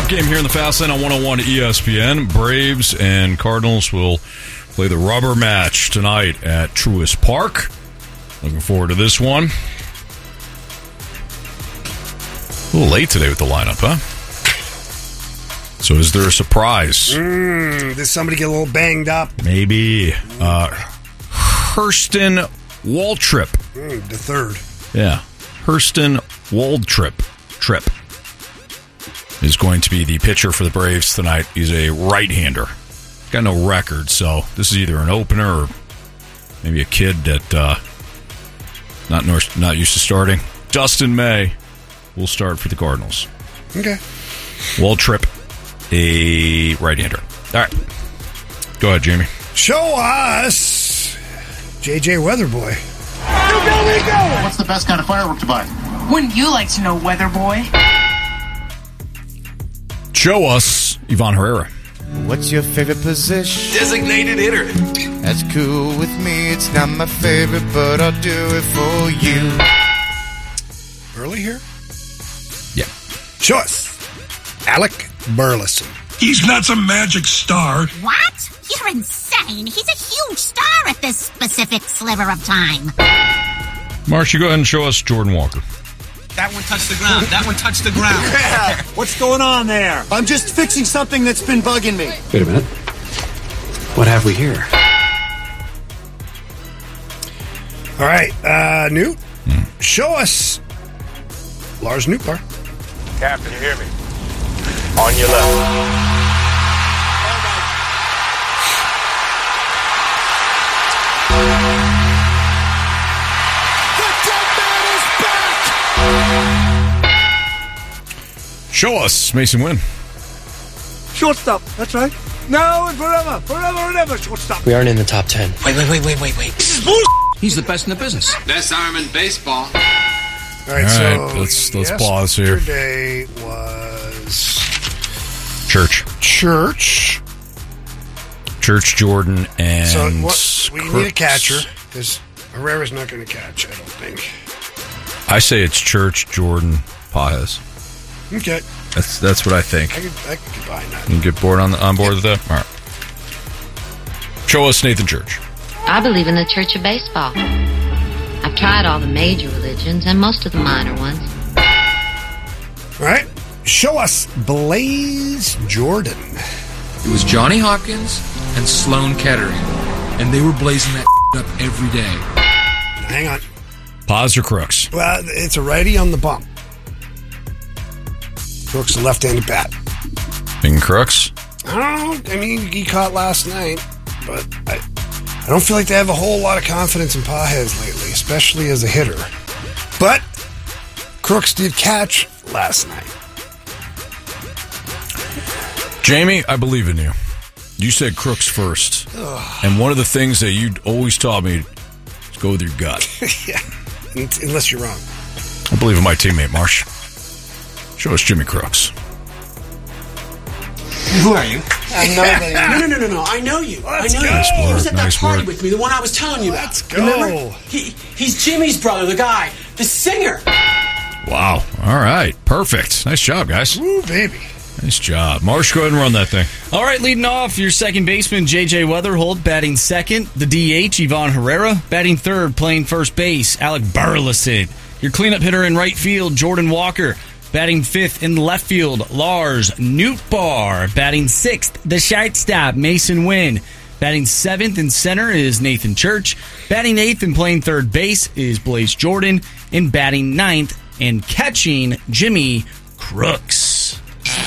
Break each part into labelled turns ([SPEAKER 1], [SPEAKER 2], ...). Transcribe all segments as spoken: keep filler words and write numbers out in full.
[SPEAKER 1] playoff game here in the Fast Lane on one oh one E S P N. Braves and Cardinals will play the rubber match tonight at Truist Park. Looking forward to this one. A little late today with the lineup, huh? So is there a surprise?
[SPEAKER 2] Mm, did somebody get a little banged up?
[SPEAKER 1] Maybe. Uh, Hurston Waltrip.
[SPEAKER 2] Mm, the third.
[SPEAKER 1] Yeah. Hurston Waltrip. Trip is going to be the pitcher for the Braves tonight. He's a right-hander. Got no record, so this is either an opener or maybe a kid that uh, not not used to starting. Dustin May will start for the Cardinals.
[SPEAKER 2] Okay.
[SPEAKER 1] Waltrip, a right-hander. All right. Go ahead, Jamie.
[SPEAKER 2] Show us J J Weatherboy.
[SPEAKER 3] What's the best kind of firework to buy?
[SPEAKER 4] Wouldn't you like to know, Weather Boy?
[SPEAKER 1] Show us Ivan Herrera.
[SPEAKER 5] What's your favorite position?
[SPEAKER 6] Designated hitter.
[SPEAKER 5] That's cool with me. It's not my favorite, but I'll do it for you.
[SPEAKER 2] Early here?
[SPEAKER 1] Yeah.
[SPEAKER 2] Show us Alec Burleson.
[SPEAKER 6] He's not some magic star.
[SPEAKER 7] What? You're insane. He's a huge star at this specific sliver of time.
[SPEAKER 1] Marcia, go ahead and show us Jordan Walker.
[SPEAKER 8] That one touched the ground. That one touched the ground.
[SPEAKER 9] Yeah. What's going on there? I'm just fixing something that's been bugging me.
[SPEAKER 10] Wait a minute. What have we here?
[SPEAKER 2] All right, uh, Newt, hmm. show us Lars Nootbaar.
[SPEAKER 11] Captain, you hear me? On your left.
[SPEAKER 1] Show us Mason Wynn.
[SPEAKER 9] Shortstop, that's right. Now and forever, forever and ever, shortstop.
[SPEAKER 10] We aren't in the top ten.
[SPEAKER 8] Wait, wait, wait, wait, wait, wait. This is bull. He's the best in the business.
[SPEAKER 6] Best arm in baseball.
[SPEAKER 2] All right,
[SPEAKER 1] All
[SPEAKER 2] so
[SPEAKER 1] right, let's let's pause here.
[SPEAKER 2] Yesterday was
[SPEAKER 1] Church,
[SPEAKER 2] Church,
[SPEAKER 1] Church, Jordan, and
[SPEAKER 2] so what, we
[SPEAKER 1] Crooks.
[SPEAKER 2] need a catcher because Herrera's not going to catch. I don't think.
[SPEAKER 1] I say it's Church, Jordan, Pajes.
[SPEAKER 2] Okay,
[SPEAKER 1] that's that's what I think.
[SPEAKER 2] I could, I could get behind that.
[SPEAKER 1] You get bored on the, on board with that. All right. Show us Nathan Church.
[SPEAKER 12] I believe in the Church of Baseball. I've tried all the major religions and most of the minor ones.
[SPEAKER 2] All right. Show us Blaze Jordan.
[SPEAKER 8] It was Johnny Hawkins and Sloan Kettering, and they were blazing that up every day.
[SPEAKER 2] Now, hang on.
[SPEAKER 1] Paz or Crooks?
[SPEAKER 2] Well, it's a righty on the bump. Crooks a left-handed bat.
[SPEAKER 1] Being Crooks?
[SPEAKER 2] I don't know. I mean, he caught last night, but I, I don't feel like they have a whole lot of confidence in Pajes lately, especially as a hitter. But Crooks did catch last night.
[SPEAKER 1] Jamie, I believe in you. You said Crooks first. Ugh. And one of the things that you always taught me is go with your gut.
[SPEAKER 2] Yeah, unless you're wrong.
[SPEAKER 1] I believe in my teammate, Marsh. Show us Jimmy Crooks.
[SPEAKER 8] Who are you?
[SPEAKER 9] I know that.
[SPEAKER 8] No, no, no, no, no. I know you.
[SPEAKER 2] Let's
[SPEAKER 8] I know
[SPEAKER 2] go.
[SPEAKER 8] you.
[SPEAKER 1] Nice
[SPEAKER 8] He was
[SPEAKER 1] work,
[SPEAKER 8] at that
[SPEAKER 1] nice
[SPEAKER 8] party
[SPEAKER 1] work.
[SPEAKER 8] with me, the one I was telling you about.
[SPEAKER 2] Let's go.
[SPEAKER 8] Remember? He, he's Jimmy's brother, the guy, the singer.
[SPEAKER 1] Wow. All right. Perfect. Nice job, guys.
[SPEAKER 2] Woo, baby.
[SPEAKER 1] Nice job. Marsh, go ahead and run that thing.
[SPEAKER 13] All right, leading off, your second baseman, J J Weatherhold, batting second. The D H, Ivan Herrera. Batting third, playing first base, Alec Burleson. Your cleanup hitter in right field, Jordan Walker. Batting fifth in left field, Lars Nootbaar. Batting sixth, the shortstop, Mason Wynn. Batting seventh in center is Nathan Church. Batting eighth and playing third base is Blaze Jordan. And batting ninth and catching Jimmy Crooks.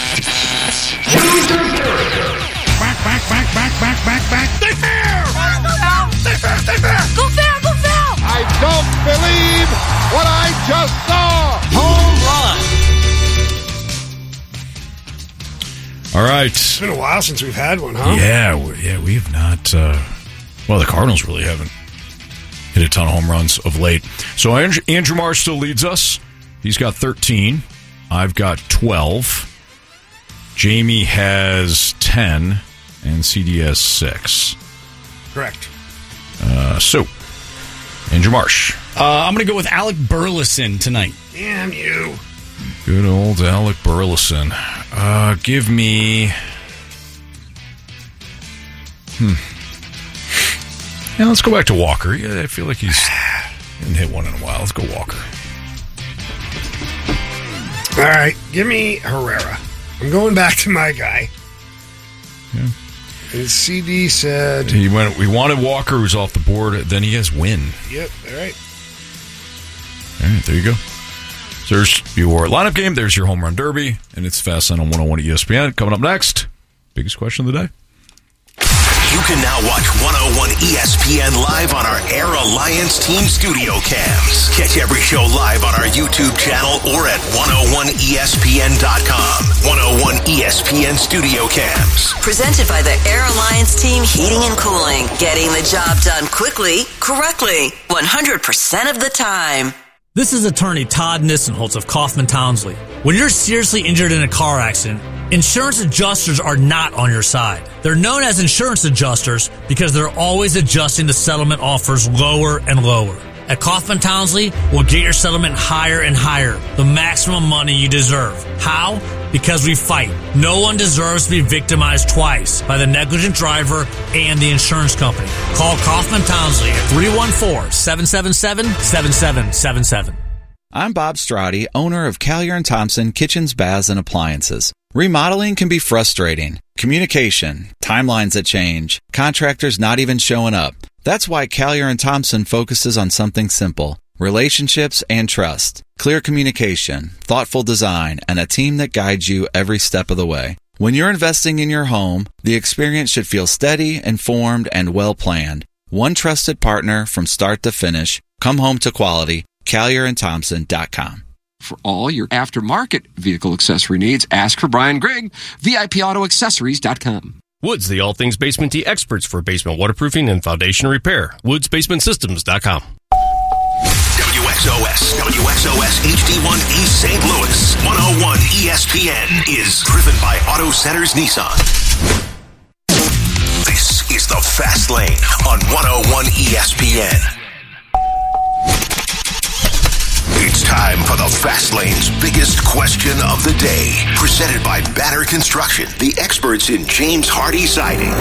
[SPEAKER 6] Back, back, back, back, back, back, back. Stay fair! Stay fair, stay fair!
[SPEAKER 7] Go fair, go fair!
[SPEAKER 14] I don't believe what I just saw! Home run!
[SPEAKER 1] All right.
[SPEAKER 2] It's been a while since we've had one, huh?
[SPEAKER 1] Yeah, we, yeah, we have not. Uh, well, the Cardinals really haven't hit a ton of home runs of late. So Andrew, Andrew Marsh still leads us. He's got thirteen. I've got twelve. Jamie has ten, and C D has six.
[SPEAKER 2] Correct.
[SPEAKER 1] Uh, so, Andrew Marsh.
[SPEAKER 13] Uh, I'm going to go with Alec Burleson tonight.
[SPEAKER 2] Damn you.
[SPEAKER 1] Good old Alec Burleson. Uh, give me... Hmm. Yeah, let's go back to Walker. Yeah, I feel like he's didn't hit one in a while. Let's go Walker.
[SPEAKER 2] All right, give me Herrera. I'm going back to my guy.
[SPEAKER 1] Yeah.
[SPEAKER 2] And C D said...
[SPEAKER 1] He went. We wanted Walker, who's off the board. Then he has Win.
[SPEAKER 2] Yep, all right.
[SPEAKER 1] All right, there you go. So there's your lineup game. There's your home run derby. And it's Fast Lane on one oh one E S P N. Coming up next, biggest question of the day.
[SPEAKER 15] You can now watch one oh one E S P N live on our Air Alliance Team Studio Cams. Catch every show live on our YouTube channel or at one oh one E S P N dot com. one oh one E S P N Studio Cams.
[SPEAKER 16] Presented by the Air Alliance Team Heating and Cooling. Getting the job done quickly, correctly, one hundred percent of the time.
[SPEAKER 17] This is attorney Todd Nissenholtz of Kaufman Townsley. When you're seriously injured in a car accident, insurance adjusters are not on your side. They're known as insurance adjusters because they're always adjusting the settlement offers lower and lower. At Kaufman Townsley, we'll get your settlement higher and higher, the maximum money you deserve. How? Because we fight. No one deserves to be victimized twice by the negligent driver and the insurance company. Call Kaufman Townsley at three one four, seven seven seven, seven seven seven seven.
[SPEAKER 18] I'm Bob Strati, owner of Callier and Thompson Kitchens, Baths, and Appliances. Remodeling can be frustrating. Communication, timelines that change, contractors not even showing up. That's why Callier and Thompson focuses on something simple: relationships and trust. Clear communication, thoughtful design, and a team that guides you every step of the way. When you're investing in your home, the experience should feel steady, informed, and well-planned. One trusted partner from start to finish. Come home to quality. Callier and Thompson dot com.
[SPEAKER 19] For all your aftermarket vehicle accessory needs, ask for Brian Grigg, V I P Auto Accessories dot com.
[SPEAKER 20] Woods, the all things basement tea experts for basement waterproofing and foundation repair. Woods Basement Systems dot com.
[SPEAKER 15] W X O S, W X O S H D one East Saint Louis, one oh one E S P N is driven by Auto Centers Nissan. This is the Fast Lane on one oh one E S P N. It's time for the Fast Lane's biggest question of the day. Presented by Banner Construction, the experts in James Hardy Siding.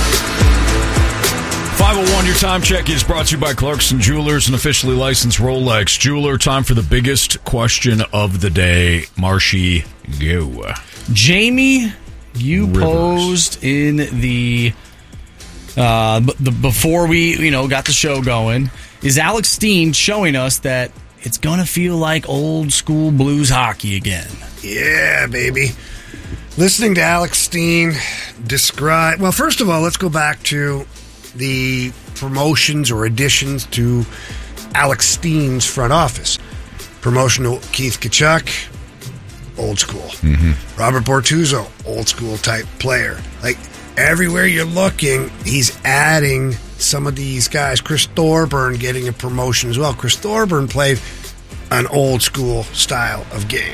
[SPEAKER 1] five oh one, your time check is brought to you by Clarkson Jewelers, an officially licensed Rolex jeweler. Time for the biggest question of the day. Marshy, go.
[SPEAKER 13] Jamie, you
[SPEAKER 1] Rivers.
[SPEAKER 13] posed in the, uh, the before we you know got the show going. Is Alex Steen showing us that it's going to feel like old school Blues hockey again?
[SPEAKER 2] Yeah, baby. Listening to Alex Steen describe... Well, first of all, let's go back to the promotions or additions to Alex Steen's front office. Promotion to Keith Tkachuk, old school. Mm-hmm. Robert Bortuzzo, old school type player. Like, everywhere you're looking, he's adding some of these guys. Chris Thorburn getting a promotion as well. Chris Thorburn played an old school style of game.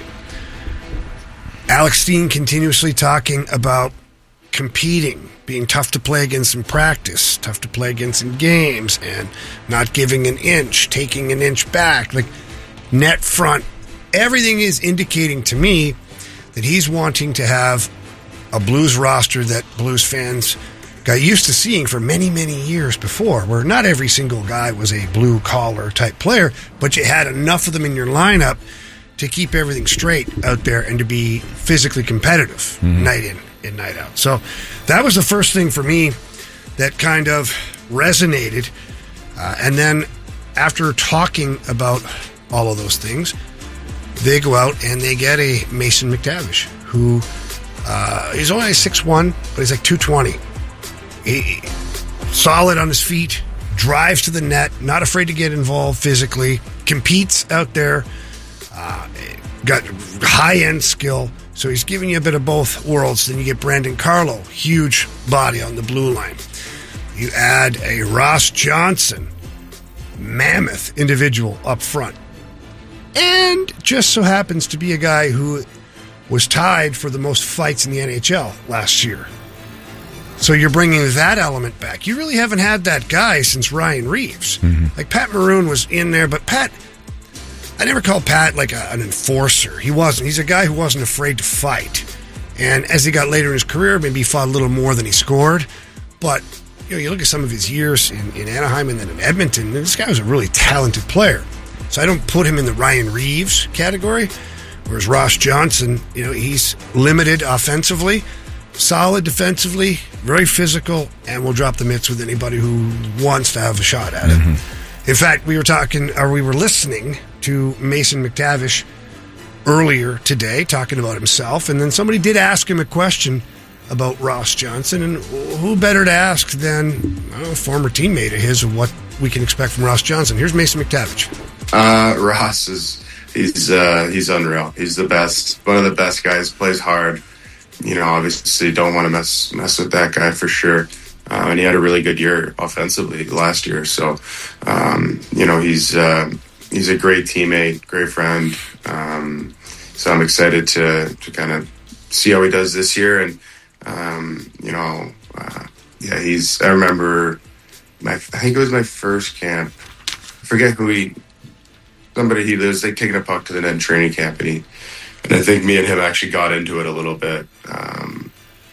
[SPEAKER 2] Alex Steen continuously talking about competing, being tough to play against in practice, tough to play against in games, and not giving an inch, taking an inch back. Like, net front. Everything is indicating to me that he's wanting to have a Blues roster that Blues fans got used to seeing for many, many years before, where not every single guy was a blue-collar type player, but you had enough of them in your lineup to keep everything straight out there and to be physically competitive mm-hmm. night in and night out. So that was the first thing for me that kind of resonated. Uh, and then after talking about all of those things, they go out and they get a Mason McTavish, who uh, he's only six one, but he's like two twenty. He, solid on his feet, drives to the net, not afraid to get involved physically, competes out there, uh, got high-end skill. So he's giving you a bit of both worlds. Then you get Brandon Carlo, huge body on the blue line. You add a Ross Johnson, mammoth individual up front. And just so happens to be a guy who was tied for the most fights in the N H L last year. So you're bringing that element back. You really haven't had that guy since Ryan Reeves. Mm-hmm. Like, Pat Maroon was in there, but Pat, I never called Pat like a, an enforcer. He wasn't. He's a guy who wasn't afraid to fight. And as he got later in his career, maybe he fought a little more than he scored. But you know, you look at some of his years in, in Anaheim and then in Edmonton, and this guy was a really talented player. So I don't put him in the Ryan Reeves category. Whereas Ross Johnson, you know, he's limited offensively, solid defensively, very physical, and will drop the mitts with anybody who wants to have a shot at it. Mm-hmm. In fact, we were talking, or we were listening to Mason McTavish earlier today, talking about himself, and then somebody did ask him a question about Ross Johnson, and who better to ask than I don't know, a former teammate of his of what we can expect from Ross Johnson. Here's Mason McTavish.
[SPEAKER 21] Uh, Ross is he's uh, he's unreal. He's the best, one of the best guys. Plays hard. You know, obviously, don't want to mess mess with that guy for sure. Uh, and he had a really good year offensively last year. So, um, you know, he's uh, he's a great teammate, great friend. Um, so I'm excited to to kind of see how he does this year. And um, you know, uh, yeah, he's. I remember my. I think it was my first camp. I forget who he. Somebody he was like taking a puck to the net in training camp, and he. And I think me and him actually got into it a little bit. Um,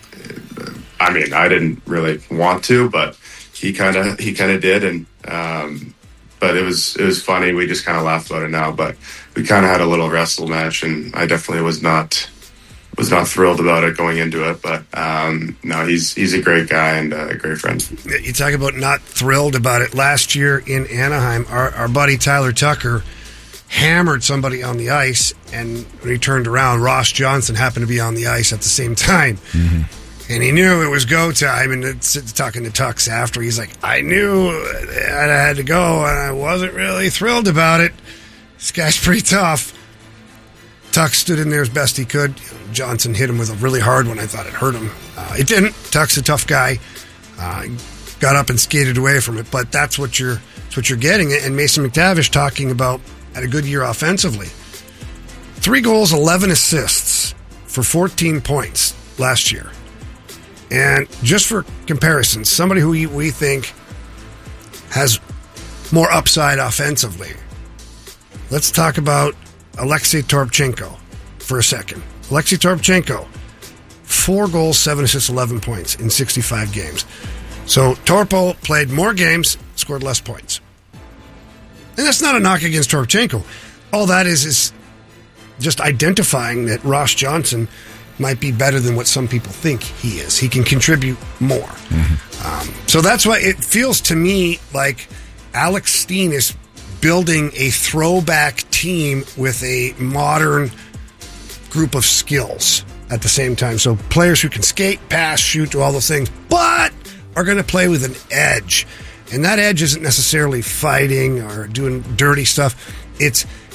[SPEAKER 21] I mean, I didn't really want to, but he kind of he kind of did, and um, but it was it was funny. We just kind of laughed about it now, but we kind of had a little wrestle match, and I definitely was not was not thrilled about it going into it. But um, no, he's he's a great guy and a great friend.
[SPEAKER 2] You talk about not thrilled about it. Last year in Anaheim, our, our buddy Tyler Tucker hammered somebody on the ice, and when he turned around, Ross Johnson happened to be on the ice at the same time. Mm-hmm. And he knew it was go time, and it's, talking to Tux after, he's like, I knew I had to go, and I wasn't really thrilled about it. This guy's pretty tough. Tux stood in there as best he could. Johnson hit him with a really hard one. I thought it hurt him. Uh, it didn't. Tuck's a tough guy. Uh, got up and skated away from it, but that's what you're, that's what you're getting. And Mason McTavish talking about had a good year offensively. Three goals, eleven assists for fourteen points last year. And just for comparison, somebody who we think has more upside offensively, let's talk about Alexei Toropchenko for a second. Alexei Toropchenko, four goals, seven assists, eleven points in sixty-five games. So Torpo played more games, scored less points. And that's not a knock against Toropchenko. All that is is just identifying that Ross Johnson might be better than what some people think he is. He can contribute more. Mm-hmm. Um, so that's why it feels to me like Alex Steen is building a throwback team with a modern group of skills at the same time. So players who can skate, pass, shoot, do all those things, but are going to play with an edge. And that edge isn't necessarily fighting or doing dirty stuff. It's